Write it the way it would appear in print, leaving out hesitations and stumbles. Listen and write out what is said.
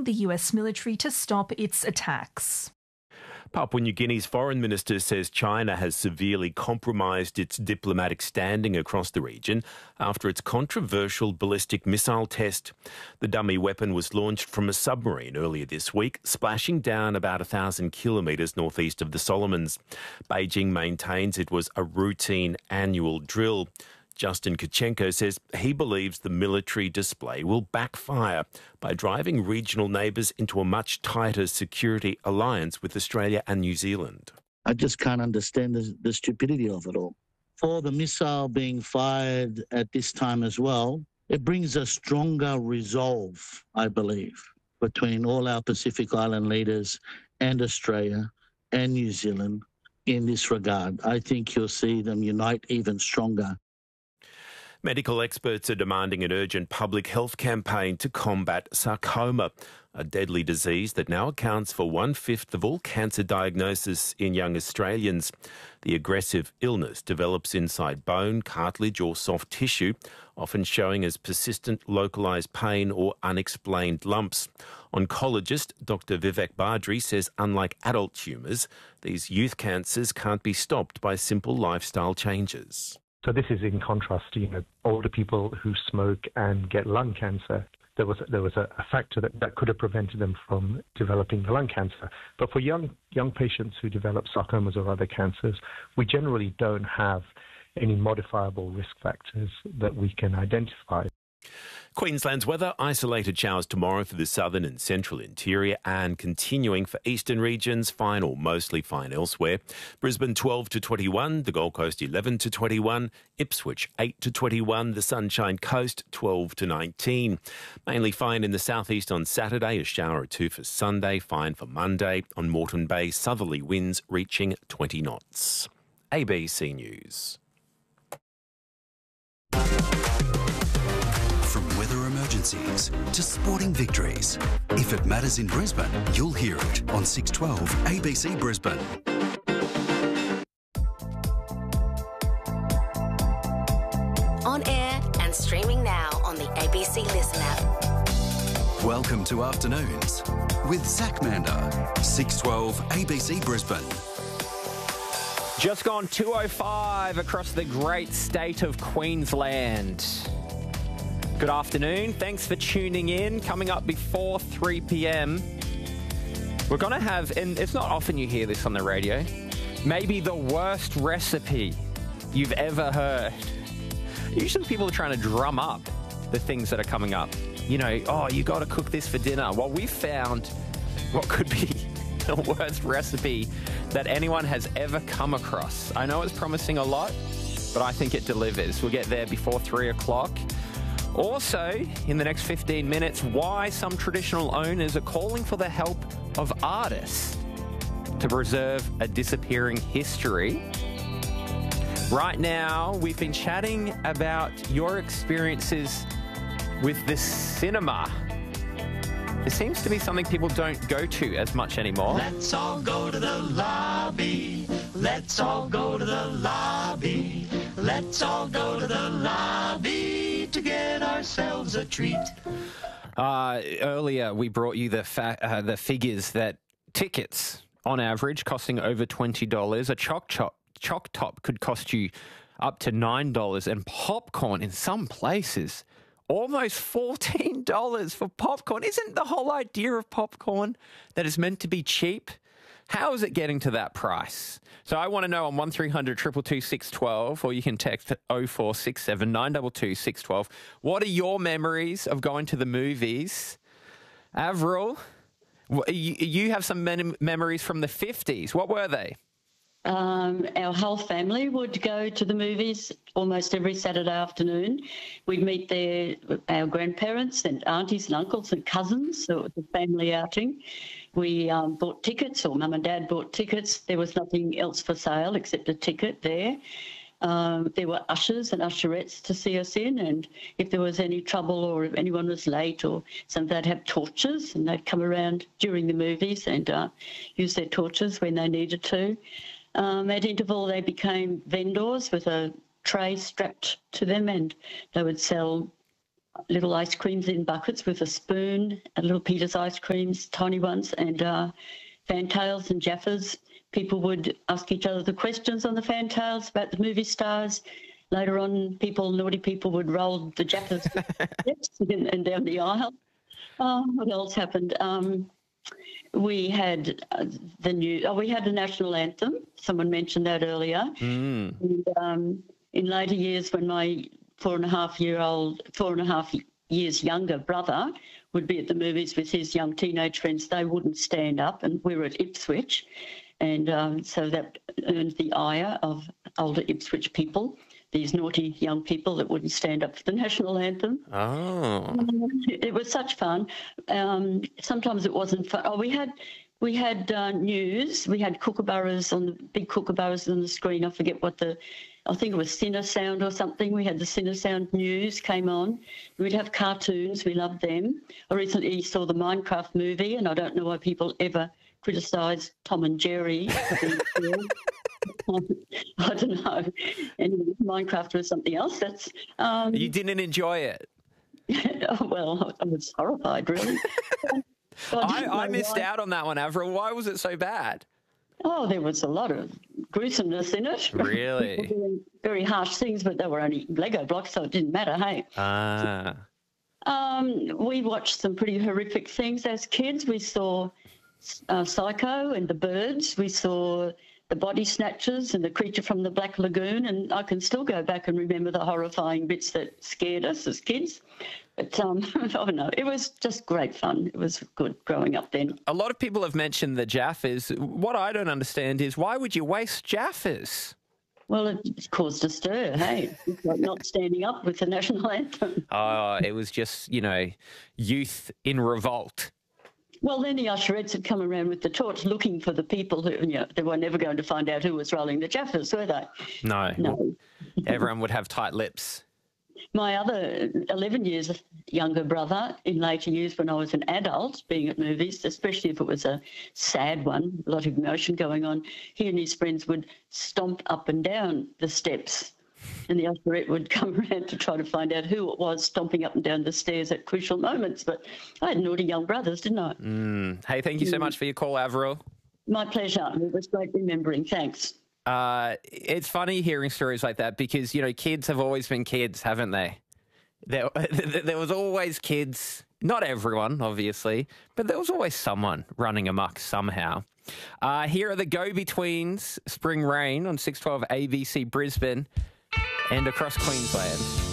urging the US military to stop its attacks. Papua New Guinea's foreign minister says China has severely compromised its diplomatic standing across the region after its controversial ballistic missile test. The dummy weapon was launched from a submarine earlier this week, splashing down about 1,000 kilometres northeast of the Solomons. Beijing maintains it was a routine annual drill. Justin Kachenko says he believes the military display will backfire by driving regional neighbours into a much tighter security alliance with Australia and New Zealand. I just can't understand the stupidity of it all. For the missile being fired at this time as well, it brings a stronger resolve, I believe, between all our Pacific Island leaders and Australia and New Zealand in this regard. I think you'll see them unite even stronger. Medical experts are demanding an urgent public health campaign to combat sarcoma, a deadly disease that now accounts for 1/5 of all cancer diagnosis in young Australians. The aggressive illness develops inside bone, cartilage or soft tissue, often showing as persistent localised pain or unexplained lumps. Oncologist Dr Vivek Badri says unlike adult tumours, these youth cancers can't be stopped by simple lifestyle changes. So this is in contrast to, older people who smoke and get lung cancer. There was a factor that could have prevented them from developing the lung cancer. But for young patients who develop sarcomas or other cancers, we generally don't have any modifiable risk factors that we can identify. Queensland's weather, isolated showers tomorrow for the southern and central interior and continuing for eastern regions, fine or mostly fine elsewhere. Brisbane 12 to 21, the Gold Coast 11 to 21, Ipswich 8 to 21, the Sunshine Coast 12 to 19. Mainly fine in the southeast on Saturday, a shower or two for Sunday, fine for Monday. On Moreton Bay, southerly winds reaching 20 knots. ABC News. From weather emergencies to sporting victories. If it matters in Brisbane, you'll hear it on 612 ABC Brisbane. On air and streaming now on the ABC Listen app. Welcome to Afternoons with Zach Mander, 612 ABC Brisbane. Just gone 2:05 across the great state of Queensland. Good afternoon. Thanks for tuning in. Coming up before 3 p.m, we're going to have, and it's not often you hear this on the radio, maybe the worst recipe you've ever heard. Usually people are trying to drum up the things that are coming up. You got to cook this for dinner. Well, we found what could be the worst recipe that anyone has ever come across. I know it's promising a lot, but I think it delivers. We'll get there before 3 o'clock. Also, in the next 15 minutes, why some traditional owners are calling for the help of artists to preserve a disappearing history. Right now, we've been chatting about your experiences with the cinema. It seems to be something people don't go to as much anymore. Let's all go to the lobby. Let's all go to the lobby. Let's all go to the lobby to get ourselves a treat. Earlier, we brought you the figures that tickets, on average, costing over $20. A choc top could cost you up to $9, and popcorn in some places almost $14 for popcorn. Isn't the whole idea of popcorn that it's meant to be cheap? How is it getting to that price? So I want to know on 1300 222 612, or you can text 0467 922 612. What are your memories of going to the movies? Avril, you have some memories from the 50s. What were they? Our whole family would go to the movies almost every Saturday afternoon. We'd meet our grandparents and aunties and uncles and cousins, so it was a family outing. We bought tickets, or Mum and Dad bought tickets. There was nothing else for sale except a ticket there. There were ushers and usherettes to see us in, and if there was any trouble or if anyone was late, or they'd have torches, and they'd come around during the movies and use their torches when they needed to. At interval, they became vendors with a tray strapped to them, and they would sell little ice creams in buckets with a spoon, little Peter's ice creams, tiny ones, and fantails and Jaffas. People would ask each other the questions on the fantails about the movie stars. Later on, naughty people would roll the Jaffas and down the aisle. What else happened? We had we had a national anthem. Someone mentioned that earlier. And, in later years, when my 4.5 years younger brother would be at the movies with his young teenage friends, they wouldn't stand up, and we were at Ipswich, and so that earned the ire of older Ipswich people. These naughty young people that wouldn't stand up for the national anthem. Oh. It was such fun. Sometimes it wasn't fun. We had news. We had kookaburras big kookaburras on the screen. I think it was Cinesound or something. We had the Cinesound news came on. We'd have cartoons. We loved them. I recently saw the Minecraft movie, and I don't know why people ever criticise Tom and Jerry for being killed. I don't know. Anyway, Minecraft was something else. You didn't enjoy it? Well, I was horrified, really. I missed out on that one, Avril. Why was it so bad? Oh, there was a lot of gruesomeness in it. Really? Very harsh things, but they were only Lego blocks, so it didn't matter, hey? We watched some pretty horrific things as kids. We saw Psycho and The Birds. We saw The Body Snatchers and The Creature from the Black Lagoon, and I can still go back and remember the horrifying bits that scared us as kids. But, I don't know, it was just great fun. It was good growing up then. A lot of people have mentioned the Jaffas. What I don't understand is why would you waste Jaffas? Well, it caused a stir, hey? It's like not standing up with the national anthem. Oh, it was just, youth in revolt. Well, then the usherettes had come around with the torch looking for the people who, they were never going to find out who was rolling the Jaffas, were they? No. Everyone would have tight lips. My other 11 years younger brother, in later years when I was an adult, being at movies, especially if it was a sad one, a lot of emotion going on, he and his friends would stomp up and down the steps, and the usherette would come around to try to find out who it was stomping up and down the stairs at crucial moments. But I had naughty young brothers, didn't I? Hey, thank you so much for your call, Avril. My pleasure. It was great remembering. Thanks. It's funny hearing stories like that because, kids have always been kids, haven't they? There was always kids, not everyone, obviously, but there was always someone running amok somehow. Here are the Go-Betweens, Spring Rain on 612 ABC Brisbane and across Queensland.